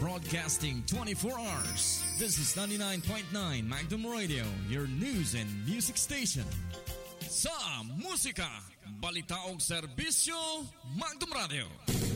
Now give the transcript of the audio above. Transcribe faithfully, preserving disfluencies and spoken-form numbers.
broadcasting twenty-four hours. This is ninety-nine point nine Magnum Radio, your news and music station. Sa musika, balita og serbisyo, Magnum Radio.